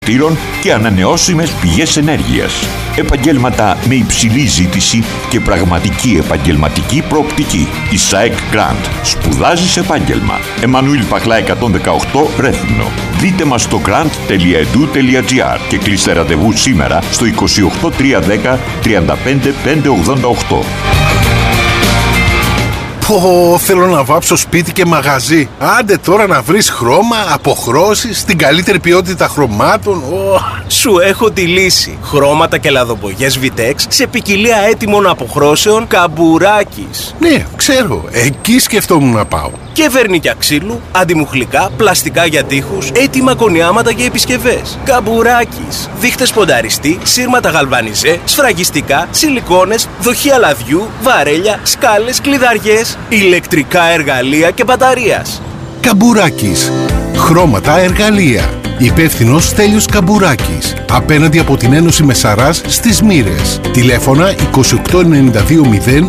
και ανανεώσιμες πηγές ενέργειας. Επαγγέλματα με υψηλή ζήτηση και πραγματική επαγγελματική προοπτική. Η ΣΑΕΚ Grant. Σπουδάζεις επάγγελμα. Εμμανουήλ Παχλά 118 Ρέθυμνο. Δείτε μας στο grant.edu.gr και κλείστε ραντεβού σήμερα στο 28 310 35 588. Θέλω να βάψω σπίτι και μαγαζί. Άντε τώρα να βρεις χρώμα, αποχρώσεις, την καλύτερη ποιότητα χρωμάτων. Σου έχω τη λύση. Χρώματα και λαδοπογιές Vitex σε ποικιλία έτοιμων αποχρώσεων Καμπουράκης. Ναι, ξέρω. Εκεί σκεφτόμουν να πάω. Και βερνίκια ξύλου, αντιμουχλικά, πλαστικά για τοίχους, έτοιμα κονιάματα για επισκευές. Καμπουράκης. Δείχτες πονταριστή, σύρματα γαλβανιζέ, σφραγιστικά, σιλικόνες, δοχεία λαδιού, βαρέλια, σκάλες, κλειδαριές, ηλεκτρικά εργαλεία και μπαταρίας. Καμπουράκης. Χρώματα, εργαλεία. Υπεύθυνος Στέλιος Καμπουράκης. Απέναντι από την Ένωση Μεσαράς στις Μοίρες. Τηλέφωνα 2892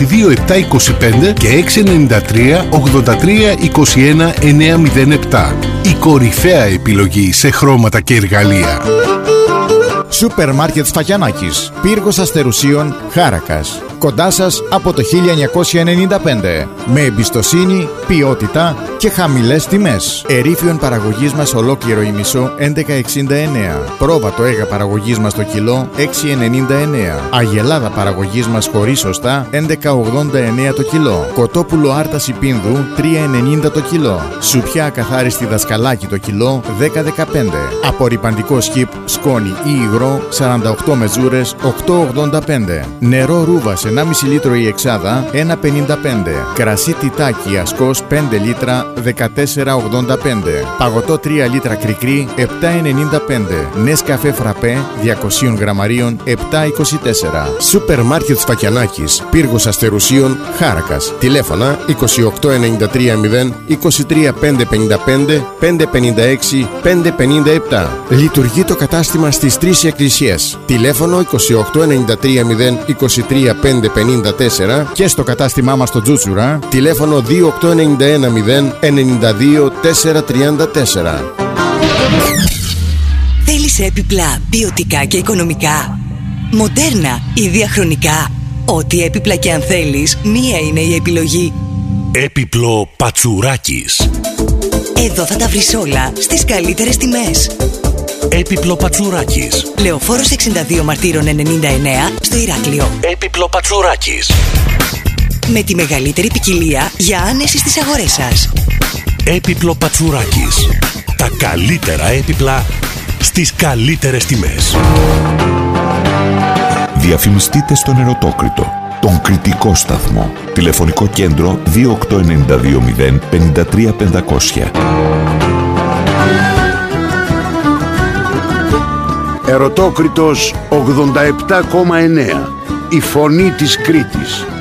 22725 και 693 83 21 907. Η κορυφαία επιλογή σε χρώματα και εργαλεία. Σούπερ Μάρκετ Σφακιανάκης. Πύργος Αστερουσίων, Χάρακας. Κοντά σας από το 1995. Με εμπιστοσύνη, ποιότητα και χαμηλές τιμές. Ερήφιον παραγωγής μας ολόκληρο ημισό 11,69. Πρόβατο έγα παραγωγής μας το κιλό 6,99. Αγελάδα παραγωγής μας χωρίς οστά 11,89 το κιλό. Κοτόπουλο άρταση πίνδου 3,90 το κιλό. Σουπιά ακαθάριστη δασκαλάκι το κιλό 10,15. Απορρυπαντικό σκιπ, σκόνη ή υγρό 48 μεζούρες 8,85. Νερό ρούβας 1,5 λίτρο η εξάδα 1,55. Κρασί τιτάκι ασκός 5 λίτρα 14,85. Παγωτό 3 λίτρα κρικρί 7,95. Νέσκαφε φραπέ 200 γραμμαρίων 7,24. Σούπερ Μάρκετ Σφακιανάκης. Πύργος Αστερουσίων, Χάρακας. Τηλέφωνα 2893 23 555 556 557. Λειτουργεί το κατάστημα στις 3 εκκλησίες. Τηλέφωνο 2893 23 554 και στο κατάστημά μας στο Τζούτσουρα. Τηλέφωνο 2891 92 434. Θέλεις έπιπλα ποιοτικά και οικονομικά, μοντέρνα ή διαχρονικά? Ό,τι έπιπλα και αν θέλεις, μία είναι η επιλογή. Έπιπλο Πατσουράκης. Εδώ θα τα βρεις όλα στις καλύτερες τιμές. Έπιπλο Πατσουράκης. Λεωφόρος 62 Μαρτύρων 99 στο Ηράκλειο. Έπιπλο Πατσουράκης. Με τη μεγαλύτερη ποικιλία για άνεση στις αγορές σας. Έπιπλο Πατσουράκης. Τα καλύτερα έπιπλα στις καλύτερες τιμές. Διαφημιστείτε στον Ερωτόκριτο, τον κριτικό σταθμό. Τηλεφωνικό κέντρο 28920 53 500. Ερωτόκριτος 87,9. Η φωνή της Κρήτης.